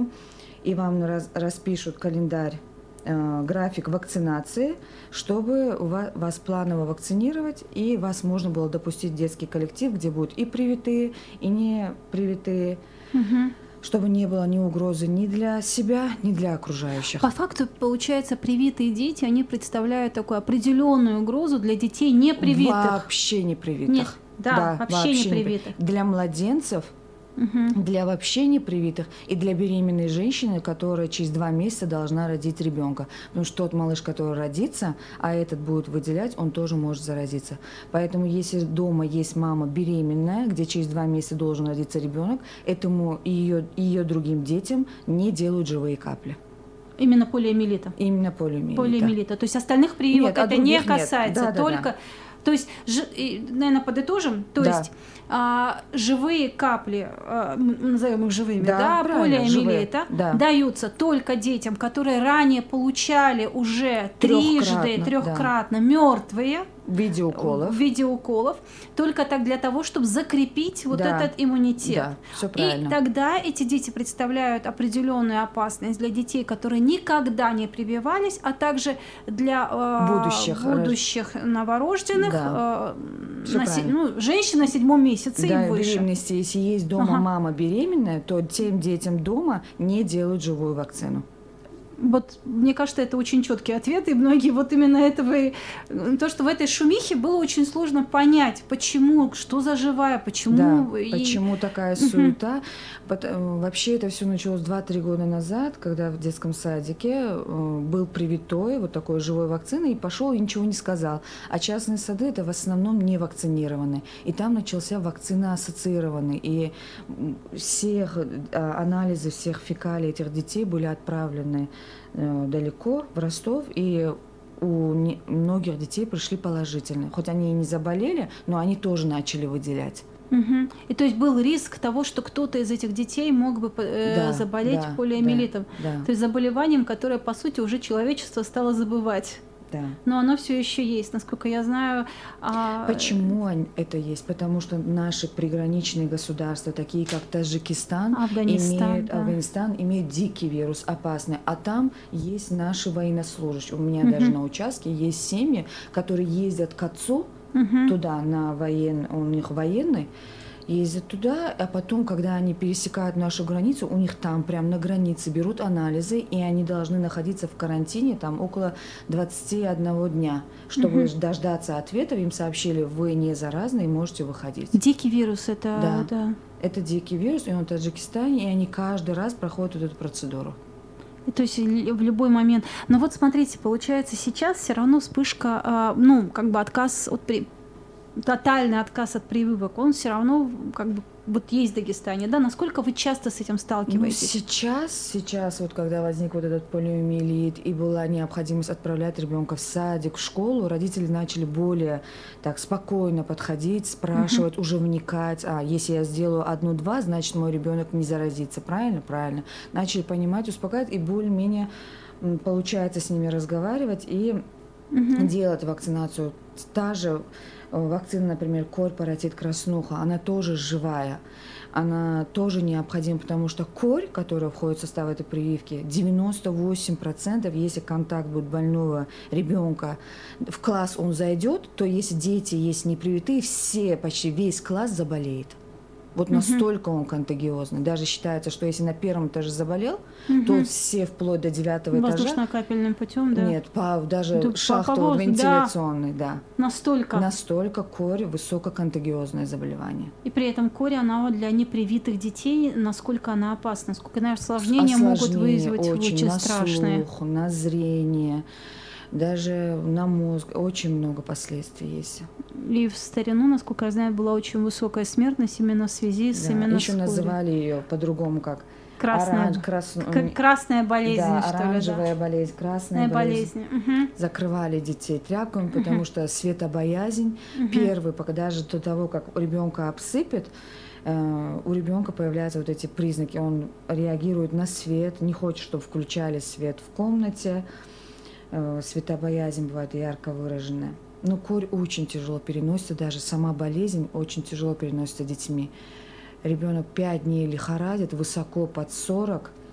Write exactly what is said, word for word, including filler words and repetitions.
врачу, и вам раз, распишут календарь, э, график вакцинации, чтобы вас, вас планово вакцинировать, и вас можно было допустить в детский коллектив, где будут и привитые, и не привитые. Угу. Чтобы не было ни угрозы ни для себя, ни для окружающих. По факту, получается, привитые дети, они представляют такую определенную угрозу для детей не привитых. Вообще не привитых. Нет, да, да вообще, вообще не привитых. Для младенцев, угу. для вообще не привитых и для беременной женщины, которая через два месяца должна родить ребенка. Потому что тот малыш, который родится, а этот будет выделять, он тоже может заразиться. Поэтому если дома есть мама беременная, где через два месяца должен родиться ребенок, этому и ее, и ее другим детям не делают живые капли. Именно полиомиелита? Именно полиомиелита. Полиомиелита. То есть остальных прививок нет, это не касается, да, только... Да, да. То есть, наверное, подытожим, то да. есть а, живые капли, а, назовем их живыми, да, да, полиомиелита, да. даются только детям, которые ранее получали уже трижды, трехкратно да. мертвые, в виде уколов. В виде уколов, только так для того, чтобы закрепить вот да. этот иммунитет. Да, все правильно. И тогда эти дети представляют определенную опасность для детей, которые никогда не прививались, а также для э, будущих, будущих новорожденных, да. э, на, ну, женщин на седьмом месяце да, и выше. Беременности, если есть дома ага. мама беременная, то тем детям дома не делают живую вакцину. Вот, мне кажется, это очень четкий ответ, и многие вот именно этого, то, что в этой шумихе было очень сложно понять, почему, что за живая, почему. Да, и... почему такая суета. Uh-huh. Вообще это все началось два-три года назад, когда в детском садике был привитой вот такой живой вакциной, и пошел и ничего не сказал. А частные сады это в основном не вакцинированы. И там начался вакцина-ассоциированный. И всех анализы всех фекалий этих детей были отправлены далеко, в Ростов, и у не, многих детей пришли положительные. Хоть они и не заболели, но они тоже начали выделять. Угу. И то есть был риск того, что кто-то из этих детей мог бы э, да, заболеть да, полиомиелитом. Да, да. То есть заболеванием, которое, по сути, уже человечество стало забывать. Да. Но оно все еще есть, насколько я знаю. А... Почему это есть? Потому что наши приграничные государства, такие как Таджикистан, Афганистан, имеют, да. Афганистан имеет дикий вирус, опасный, а там есть наши военнослужащие. У меня uh-huh. даже на участке есть семьи, которые ездят к отцу uh-huh. туда, на воен... у них военный, ездят туда, а потом, когда они пересекают нашу границу, у них там прямо на границе берут анализы, и они должны находиться в карантине там около двадцати одного дня, чтобы угу. дождаться ответов. Им сообщили, вы не заразны и можете выходить. Дикий вирус это... Да, да. это дикий вирус, и он в Таджикистане, и они каждый раз проходят вот эту процедуру. То есть в любой момент. Но вот смотрите, получается, сейчас все равно вспышка, ну, как бы отказ от... тотальный отказ от прививок, он все равно как бы вот есть в Дагестане, да? Насколько вы часто с этим сталкиваетесь? Ну, сейчас, сейчас, вот когда возник вот этот полиомиелит и была необходимость отправлять ребенка в садик, в школу, родители начали более так спокойно подходить, спрашивать, uh-huh. уже вникать. А если я сделаю одну-два, значит мой ребенок не заразится, правильно? Правильно. Начали понимать, успокаивать и более-менее получается с ними разговаривать и uh-huh. делать вакцинацию. Та же вакцина, например, корь, паротит, краснуха, она тоже живая, она тоже необходима, потому что корь, которая входит в состав этой прививки, девяносто восемь процентов, если контакт будет больного ребенка, в класс он зайдет, то если дети есть непривитые, все, почти весь класс заболеет. Вот угу. настолько он контагиозный. Даже считается, что если на первом этаже заболел, угу. то все вплоть до девятого этажа... Воздушно-капельным путем, да? Нет, по, даже да, шахтовый, вентиляционный, да. да. Настолько? Настолько корь высококонтагиозное заболевание. И при этом корь, она для непривитых детей, насколько она опасна? Сколько, наверное, осложнения, осложнения могут вызвать очень, очень на страшные? Слух, на зрение, даже на мозг. Очень много последствий есть. И в старину, насколько я знаю, была очень высокая смертность именно в связи с да, именно еще с называли ее по-другому как красная, оранж, крас... красная болезнь, да, что оранжевая ли, да? болезнь, красная болезнь. болезнь. Угу. Закрывали детей тряпками, потому uh-huh. что светобоязнь. Uh-huh. Первый, пока даже до того, как ребенка обсыпят, э, у ребенка появляются вот эти признаки. Он реагирует на свет, не хочет, чтобы включали свет в комнате. Э, светобоязнь бывает ярко выраженная. Но корь очень тяжело переносится, даже сама болезнь очень тяжело переносится детьми. Ребенок пять дней лихорадит, высоко под сорок,